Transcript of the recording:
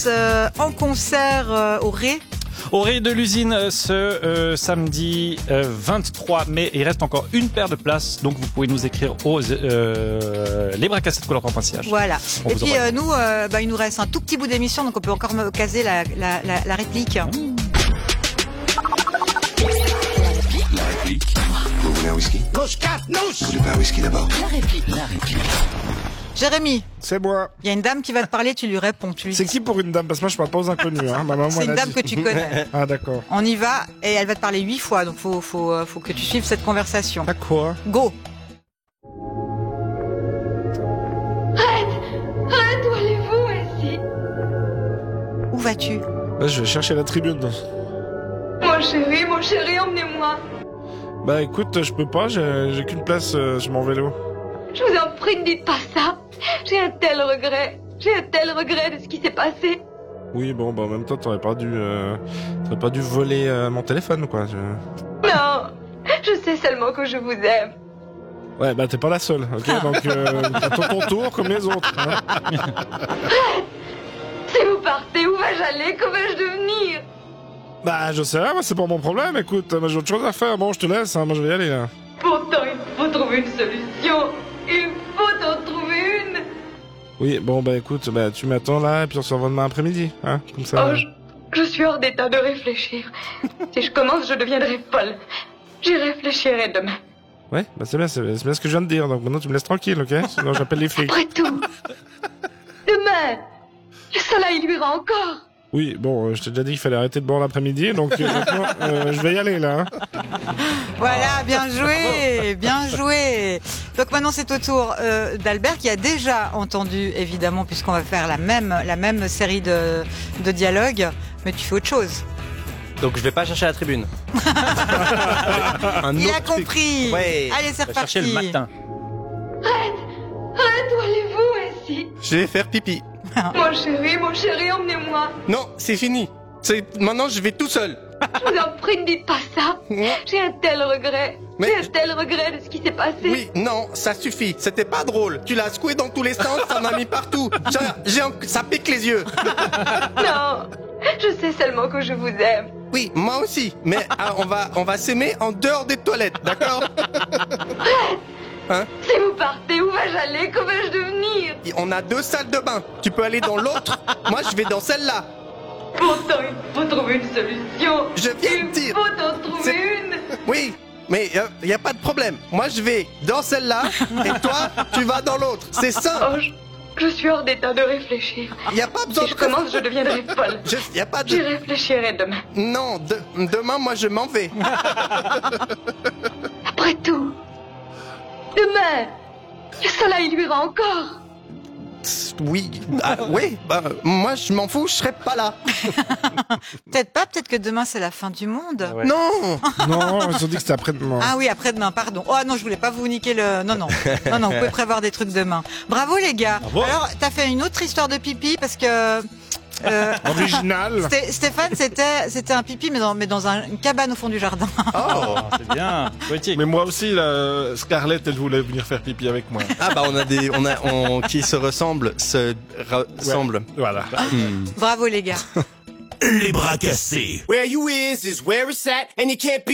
En concert au Ré. Au Ré de l'Usine ce samedi 23 mai. Il reste encore une paire de places, donc vous pouvez nous écrire aux lesbracassettes@colorcamp.ch. Voilà. Et puis envoie. nous, il nous reste un tout petit bout d'émission, donc on peut encore me caser la réplique. La réplique. Vous voulez un whisky? Vous voulez pas un whisky d'abord? La réplique. Jérémy, C'est moi. il y a une dame qui va te parler, tu lui réponds. C'est qui pour une dame? Parce que moi je parle pas aux inconnus. Hein. Ma maman, C'est elle une a dame dit. que tu connais. Ah d'accord. On y va et elle va te parler 8 fois, donc faut que tu suives cette conversation. D'accord. Go. Arrête, où allez-vous ainsi? Où vas-tu? Là je vais chercher la tribune. Mon chéri, emmenez-moi. Bah écoute, je peux pas, j'ai qu'une place sur mon vélo. Je vous en prie, ne dites pas ça. J'ai un tel regret de ce qui s'est passé. Oui bon bah en même temps t'aurais pas dû voler mon téléphone quoi. Non, je sais seulement que je vous aime. Ouais bah t'es pas la seule, ok donc t'as ton tour comme les autres. Hein. Si vous partez, où vais-je aller? Que vais-je devenir? Bah je sais, moi c'est pas mon problème, écoute, moi j'ai autre chose à faire, bon je te laisse, hein, moi je vais y aller là. Pourtant, il faut trouver une solution. Il faut en trouver une. Oui bon bah écoute, bah tu m'attends là et puis on se revoit demain après-midi, hein, comme ça. Oh, je suis hors d'état de réfléchir. Si je commence, je deviendrai folle. J'y réfléchirai demain. Ouais, bah c'est bien ce que je viens de dire, donc maintenant tu me laisses tranquille, ok? Sinon j'appelle les flics. Après tout, demain, le soleil luira encore. Oui, bon, je t'ai déjà dit qu'il fallait arrêter de boire l'après-midi, donc maintenant, je vais y aller là. Hein. Voilà, bien joué, bien joué. Donc maintenant c'est au tour d'Albert qui a déjà entendu, évidemment, puisqu'on va faire la même série de dialogues, mais tu fais autre chose. Donc je vais pas chercher la tribune. Il a compris. Ouais. Allez, c'est On va chercher reparti. le matin. Arrête, où allez-vous ainsi? Je vais faire pipi. Mon chéri, emmenez-moi. Non, c'est fini. Maintenant je vais tout seul. Je vous en prie, ne dites pas ça. J'ai un tel regret. Mais- J'ai un tel regret de ce qui s'est passé. Oui, non, ça suffit. C'était pas drôle. Tu l'as secoué dans tous les sens, ça m'a mis partout. Ça pique les yeux. Non, je sais seulement que je vous aime. Oui, moi aussi. Mais on va s'aimer en dehors des toilettes, d'accord? Hein? Si vous partez, où vais-je aller? Que vais-je devenir? On a 2 salles de bain. Tu peux aller dans l'autre. Moi, je vais dans celle-là. Pourtant, il faut trouver une solution. Je viens de Il dire. faut en trouver C'est- une. Oui, mais y a pas de problème. Moi, je vais dans celle-là et toi, tu vas dans l'autre. C'est simple. Oh, je suis hors d'état de réfléchir. Y a pas besoin Si je commence, je deviendrai folle. Y a pas J'y de... réfléchirai demain. Non, demain, moi, je m'en vais. Après tout, demain, le soleil luira encore. Oui, oui, bah, moi, je m'en fous, je serai pas là. Peut-être pas, peut-être que demain c'est la fin du monde. Ouais. Non. Non, ils ont dit que c'était après-demain. Ah oui, après-demain, pardon. Oh non, je voulais pas vous niquer le... Non, vous pouvez prévoir des trucs demain. Bravo les gars. Bravo. Alors, t'as fait une autre histoire de pipi parce que... Original. Stéphane, c'était un pipi, mais dans une cabane au fond du jardin. Oh, c'est bien. Poétique. Mais moi aussi, là, Scarlett, elle voulait venir faire pipi avec moi. Ah bah qui se ressemblent, ressemblent. Voilà. Bravo les gars. Les bras cassés. Where you is where it's at, and you can't be